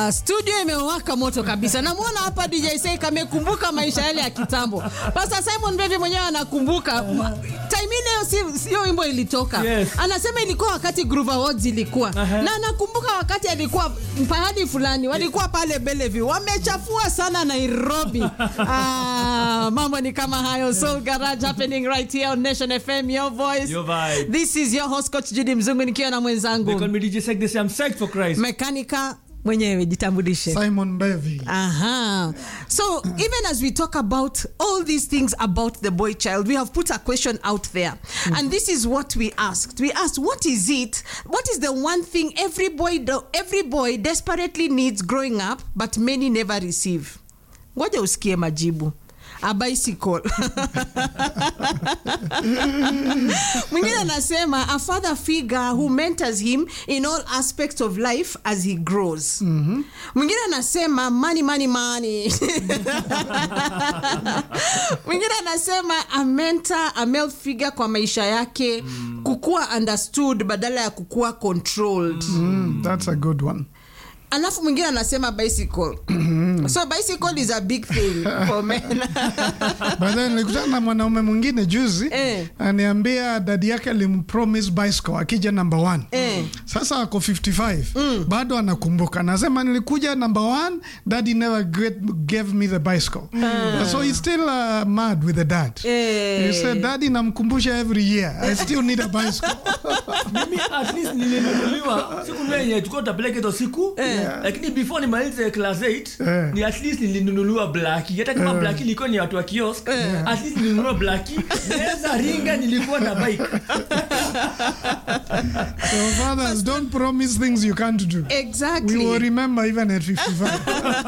Studio imewaka moto kabisa. Namuona hapa DJ Say kamekumbuka maisha yale ya kitambo. Pastor Simon Bevy mwenyewe anakumbuka. Time ile sio wimbo ilitoka. Yes. Anasema ilikuwa wakati Groove Awards ilikuwa. Na anakumbuka wakati alikuwa pahali fulani. Walikuwa pale Bellevue. Wamechafua sana Nairobi. Mambo ni kama hayo. Soul Garage happening right here on Nation FM, your voice. Your vibe. This is your host Coach Judy Mzungu nikiwa na mwenzangu. They call me DJ Sek, they say I'm psyched for Christ. Mekanika mwenyewe jitambulishe. Simon Bevy. So even as we talk about all these things about the boy child, we have put a question out there. And this is what we asked. We asked, what is the one thing every boy desperately needs growing up but many never receive? Ngoja usikie majibu. A bicycle. Mwingine anasema a father figure who mentors him in all aspects of life as he grows. Mwingine anasema money. Mwingine anasema a mentor, a male figure kwa maisha yake, kukua understood badala ya kukua controlled. That's a good one. Alafu mwingine anasema bicycle. So bicycle is a big thing for men. But then nilikutana na mwanaume mwingine juzi aniambia dadi yake alimpromise bicycle akija number 1. Sasa ako 55. Bado anakumbuka. Anasema nilikuja number 1, daddy never gave me the bicycle. So he's still mad with the dad. He said daddy namkumbusha every year. I still need a bicycle. Mimi at least nilinunuliwa siku nyenye tuko tapeleke to siku. Lakini before nimalize class 8 ni at least nilinunuliwa black. Hata kama black ilikuwa ni watu wa kiosk, at least nilinunuliwa black. Naweza ringa nilikuwa na bike. So fathers, don't promise things you can't do. Exactly. We will remember even at 55.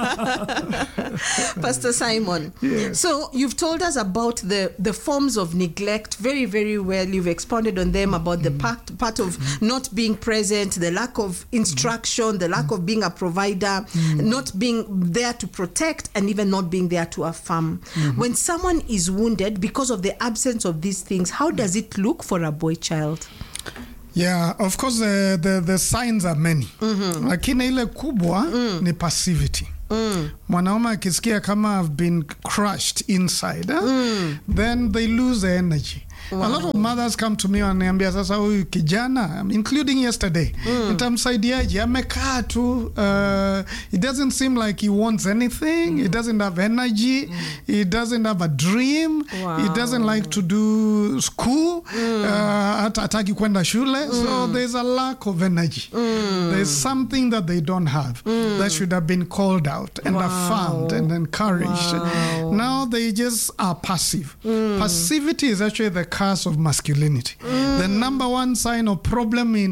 Pastor Simon. Yes. So you've told us about the forms of neglect very, very well. You've expounded on them about the part of not being present, the lack of instruction, the lack of being a provider, not being there to protect, and even not being there to affirm. When someone is wounded because of the absence of these things, how does it look for a boy child? Yeah, of course the signs are many. Lakini ile kubwa ni passivity. Mwanaume akisikia kama I've been crushed inside, then they lose the energy. Wow. A lot of mothers come to me and niambia sasa huyu kijana, including yesterday, nitamsaidiaje? Amekaa tu, it doesn't seem like he wants anything, he doesn't have energy, he doesn't have a dream, he doesn't like to do school, hata hataki kwenda shule, so there's a lack of energy. There's something that they don't have that should have been called out and affirmed and encouraged. Now they just are passive. Passivity is actually the curse of masculinity. The number one sign of problem in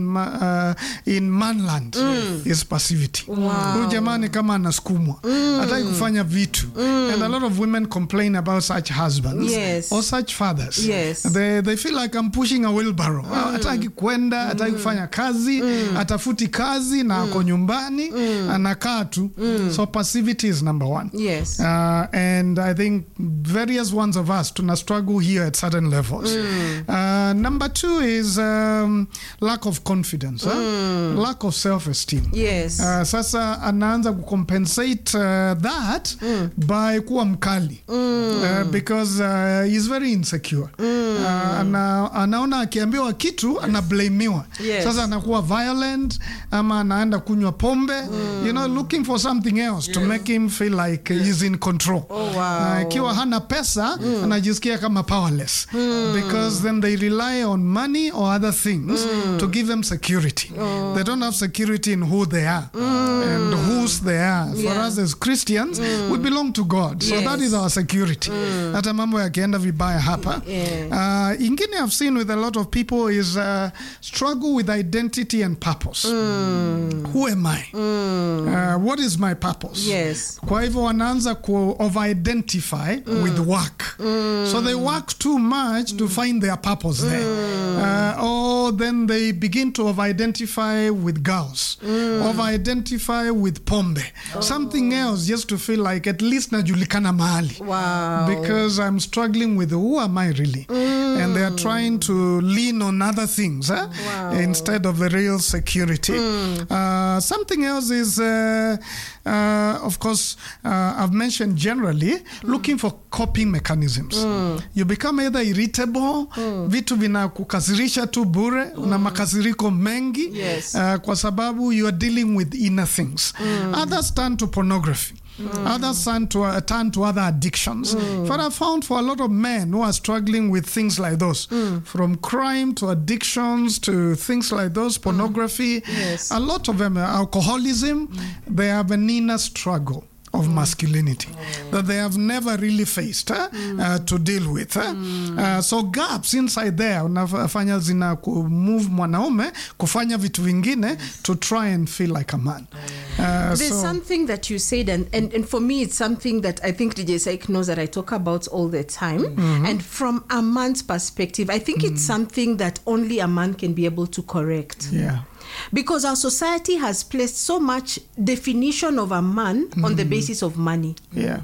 manland is passivity. Huyu jamani kama anasukumwa, hataki kufanya vitu. And a lot of women complain about such husbands or such fathers. They feel like I'm pushing a wheelbarrow. Hataki kwenda, hataki kufanya kazi, atafuti kazi na ako nyumbani, anakaa tu. So passivity is number one. And I think various ones of us tuna struggle here at certain levels. Number 2 is lack of confidence, lack of self-esteem. Sasa anaanza kucompensate that by kuwa mkali, because he's very insecure. Anaona akiambiwa kitu anablamiwa. Sasa anakuwa violent ama anaenda kunywa pombe, looking for something else to make him feel like he's in control. Ikiwa hana pesa anajisikia kama powerless, because then they rely on money or other things to give them security. They don't have security in who they are and whose they are. For us as Christians, we belong to God. So that is our security. Hata mambo yakienda vibaya hapa. Ingine I've seen with a lot of people is struggle with identity and purpose. Who am I? What is my purpose? Kwa hivyo wanaanza over-identify with work. So they work too much to find their purpose there. Or or then they begin to identify with girls, identify with pombe, something else, just to feel like at least najulikana mahali. Wow. Because I'm struggling with who am I really? And they are trying to lean on other things instead of the real security. Something else is, of course, I've mentioned generally, looking for coping mechanisms. You become either irritable, vitu vinakukasirisha tu bure, una makasiriko mengi, kwa sababu you are dealing with inner things. Others turn to pornography. Others turn to other addictions. But I found for a lot of men who are struggling with things like those, from crime to addictions to things like those, pornography, a lot of them, alcoholism, they have an inner struggle of masculinity that they have never really faced to deal with. So gaps inside there unafanya zina move mwanaume kufanya vitu vingine to try and feel like a man. There's something that you said, and for me it's something that I think DJ Saik knows that I talk about all the time. And from a man's perspective, I think it's something that only a man can be able to correct. Yeah. Because our society has placed so much definition of a man on the basis of money. Yeah.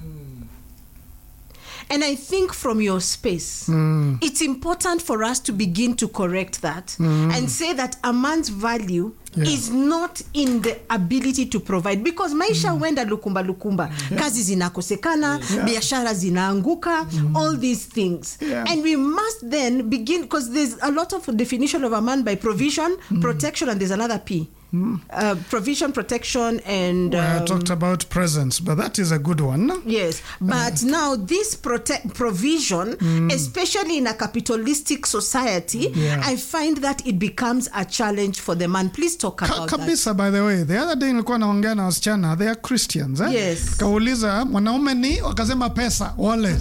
And I think from your space, it's important for us to begin to correct that and say that a man's value is not in the ability to provide, because maisha huenda lukumba, kazi zinakosekana, biashara zinaanguka, all these things. And we must then begin, because there's a lot of definition of a man by provision, protection, and there's another P. Provision, protection, and I talked about presence, but that is a good one. Yes, but now this provision, especially in a capitalistic society, I find that it becomes a challenge for the man. Please talk about kabisa, that. By the way, the other day nilikuwa naongea na wasichana, they are Christians. Yes. Kauliza mwanaume ni, wakasema pesa, wallet.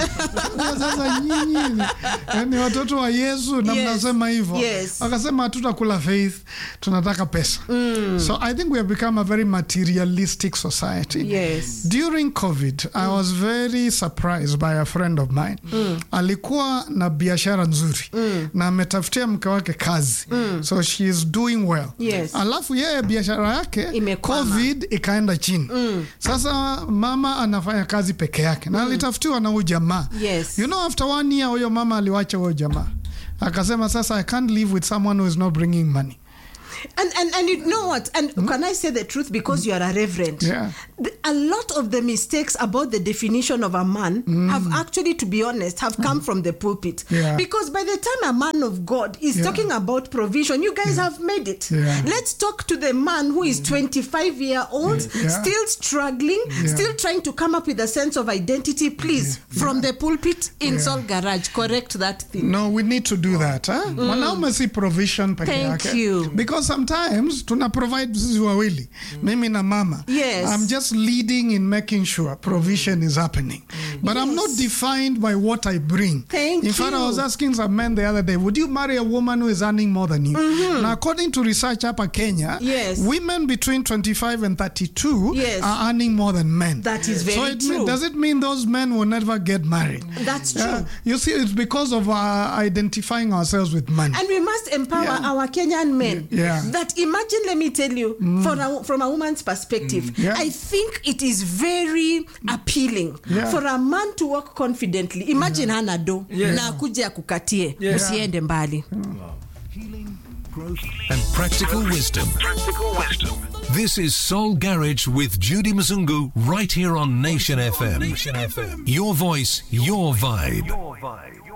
Sasa nyinyi ni watoto wa Yesu na mnasema hivyo. Wakasema hatutakula faith, tunataka pesa. So I think we have become a very materialistic society. During COVID, I was very surprised by a friend of mine. Alikuwa na biashara nzuri na ametafutia mke wake kazi. So she is doing well. Alafu yeye biashara yake COVID ikaenda chini. Sasa mama anafanya kazi peke yake na alitafutiwa na huyo jamaa. You know, after 1 year huyo mama aliwacha huyo jamaa. Akasema sasa I can't live with someone who is not bringing money. And you know what? And can I say the truth, because you are a reverend? A lot of the mistakes about the definition of a man have actually, to be honest, have come from the pulpit. Because by the time a man of God is talking about provision, you guys have made it. Let's talk to the man who is 25-year-old, still struggling, still trying to come up with a sense of identity. Please, from the pulpit in Soul Garage, correct that thing. No, we need to do that. Wanaume si provision peke yake. Thank you. Because sometimes tuna provide sisi wawili, mimi na mama. I'm just leading in making sure provision is happening. But I'm not defined by what I bring. In fact, I was asking some men the other day, would you marry a woman who is earning more than you? Now, according to research hapa Kenya, women between 25 and 32 are earning more than men. That is very true. Does it mean those men will never get married? That's true. You see, it's because of identifying ourselves with money. And we must empower our Kenyan men. That imagine, let me tell you, from a woman's perspective, I think it is very appealing for a man to walk confidently. Imagine hana do na akuje akukatie usiende mbali. Healing, growth, and practical wisdom. This is Soul Garage with Judy Mzungu right here on Nation FM. Your voice, your vibe.